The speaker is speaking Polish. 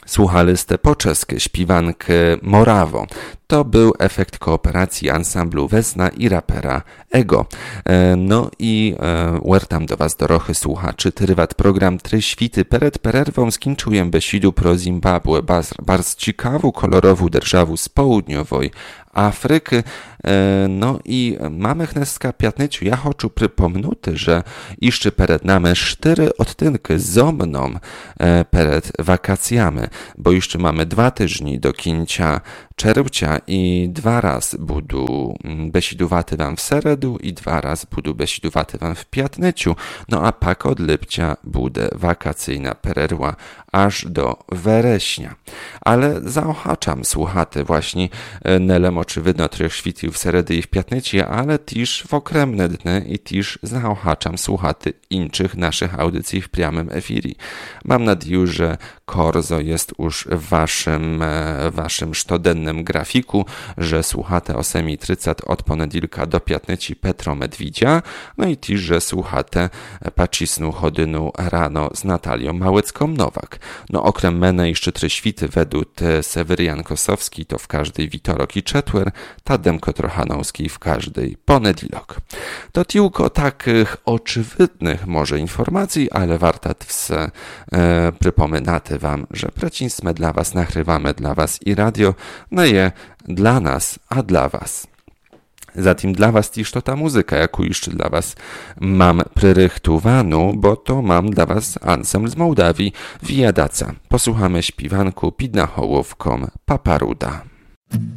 Słuchali ste po czeskie śpiwankę Morawo. To był efekt kooperacji ansamblu Wesna i rapera Ego. No i wertam do was dorochy słuchaczy, trywat program Try świty pered pererwą skinčujem besidu pro Zimbabwe, bardzo ciekawą, kolorową державу z południowej Afryki. No i mamy chneska piatnyciu. Ja хочу przypomnuty, że jeszcze pered nami 4 odtynki zomną pered wakacjami, bo jeszcze mamy 2 tygodnie do końca czerwca i 2 razy budu besidowaty wam w seredu i 2 razy budu besidowaty wam w piatnyciu. No a pak od lipcia bude wakacyjna pererwa aż do wereśnia. Ale zaochaczam słuchaty właśnie nelem oczywidno 3 świtił w seredy i w piatnycie, ale też w okremne dny i też zaochaczam słuchaty innych naszych audycji w priamym efiri. Mam nadzieję, że Korzo jest już w waszym sztodennym grafiku, że słuchacie o 8:30 od poniedziałka do piatnyci Petro Medwidzia, no i też, że słuchacie pacisnu chodynu rano z Natalią Małecką-Nowak. No okrem mene jeszcze 3 świty według Seweryjan Kosowski to w każdej witorok i czetwer, Tademko Trochanowski w każdej poniedziałek. To tylko takich oczywidnych może informacji, ale warto wse przypominać wam, że precinsme dla was nagrywamy dla was i radio, no je dla nas, a dla was. Zatem dla was też to ta muzyka, jaką jeszcze dla was mam przyrychtowaną, bo to mam dla was ansambl z Mołdawii, Wijadaca. Posłuchamy śpiwanku pod Nachołowką Paparuda.